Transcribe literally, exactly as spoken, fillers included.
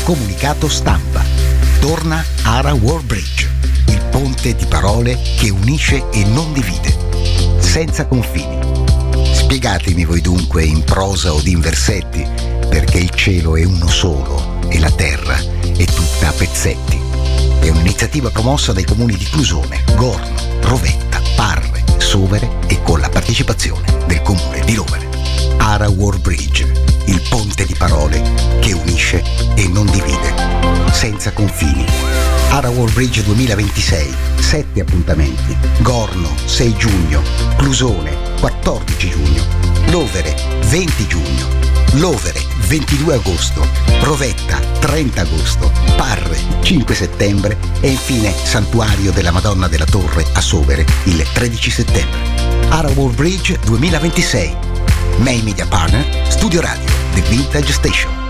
Comunicato stampa. Torna Ara World Bridge, il ponte di parole che unisce e non divide. Senza confini. Spiegatemi voi dunque in prosa o in versetti perché il cielo è uno solo e la terra è tutta a pezzetti. È un'iniziativa promossa dai comuni di Clusone, Gorno, Rovetta, Parre, Sovere e con la partecipazione del comune di Lovere. Ara World Bridge, il ponte di parole che unisce e non divide. Senza confini. Ara World Bridge duemilaventisei, sette appuntamenti. Gorno, sei giugno. Clusone, quattordici giugno. Lovere, venti giugno. Lovere, ventidue agosto. Rovetta, trenta agosto. Parre, cinque settembre. E infine Santuario della Madonna della Torre a Sovere, il tredici settembre. Ara World Bridge duemilaventisei. Main Media Partner, Studio Radio, The Vintage Station.